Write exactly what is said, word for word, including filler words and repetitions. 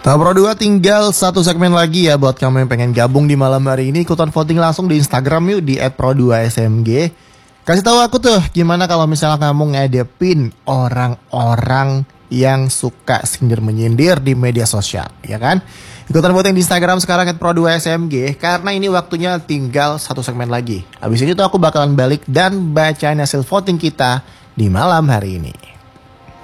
Tahap Pro dua tinggal satu segmen lagi ya buat kamu yang pengen gabung di malam hari ini. Ikutan voting langsung di Instagram yuk di et pro dua S M G. Kasih tahu aku tuh gimana kalau misalnya kamu ngedepin orang-orang yang suka sindir-menyindir di media sosial, ya kan? Ikutan voting di Instagram sekarang et pro dua S M G karena ini waktunya tinggal satu segmen lagi. Habis ini tuh aku bakalan balik dan bacain hasil voting kita di malam hari ini.